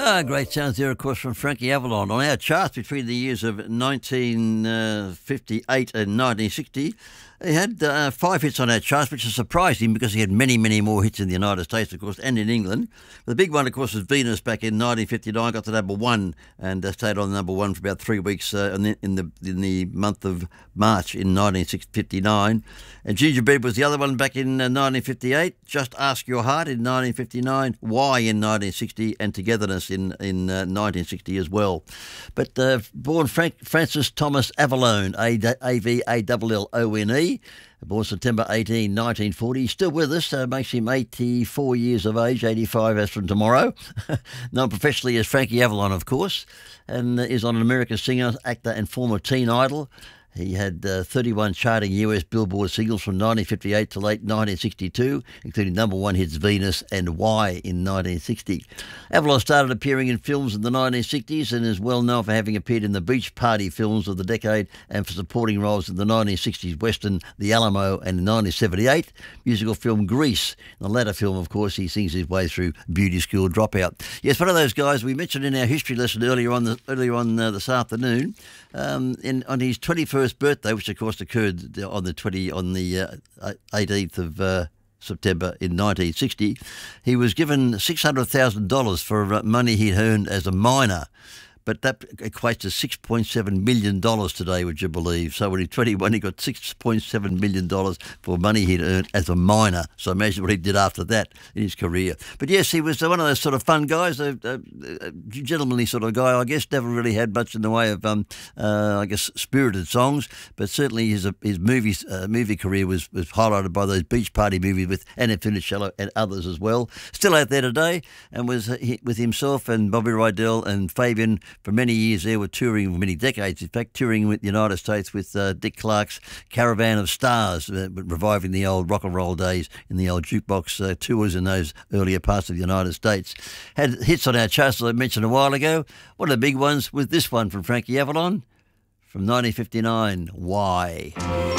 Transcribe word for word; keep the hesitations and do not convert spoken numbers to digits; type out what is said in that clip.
Ah, great sounds there, of course, from Frankie Avalon. On our charts between the years of nineteen fifty-eight and nineteen sixty, he had uh, five hits on our charts, which is surprising because he had many, many more hits in the United States, of course, and in England. The big one, of course, was Venus back in nineteen fifty-nine, got to number one and uh, stayed on number one for about three weeks uh, in, the, in the in the month of March in nineteen fifty-nine. And Gingerbread was the other one back in uh, nineteen fifty-eight. Just Ask Your Heart in nineteen fifty-nine. Why in nineteen sixty, and Togetherness in in uh, nineteen sixty as well. But uh, born Frank Francis Thomas Avalone, A V A L L O N E, born September eighteenth, nineteen forty. He's still with us, uh, makes him eighty-four years of age, eighty-five as from tomorrow. Known professionally as Frankie Avalon, of course, and is on an American singer, actor and former teen idol. He had uh, thirty-one charting U S Billboard singles from nineteen fifty-eight to late nineteen sixty-two, including number one hits Venus and Why in nineteen sixty. Avalon started appearing in films in the nineteen sixties and is well known for having appeared in the beach party films of the decade and for supporting roles in the nineteen sixties western The Alamo and in nineteen seventy-eight musical film Grease. In the latter film, of course, he sings his way through Beauty School Dropout. Yes, one of those guys we mentioned in our history lesson earlier on the, earlier on uh, this afternoon. Um, in, on his twenty-first birthday, which of course occurred on the twenty on the uh, eighteenth of uh, September in nineteen sixty, he was given six hundred thousand dollars for money he'd earned as a miner. But that equates to six point seven million dollars today, would you believe? So when he was twenty-one, he got six point seven million dollars for money he'd earned as a miner. So imagine what he did after that in his career. But yes, he was one of those sort of fun guys, a, a, a gentlemanly sort of guy, I guess. Never really had much in the way of, um, uh, I guess, spirited songs. But certainly his his movie, uh, movie career was, was highlighted by those beach party movies with Anna Funicello and others as well. Still out there today, and was uh, with himself and Bobby Rydell and Fabian. For many years there, were touring, for many decades, in fact, touring with the United States with uh, Dick Clark's Caravan of Stars, uh, reviving the old rock and roll days in the old jukebox uh, tours in those earlier parts of the United States. Had hits on our charts, as I mentioned a while ago. One of the big ones was this one from Frankie Avalon from nineteen fifty-nine, Why?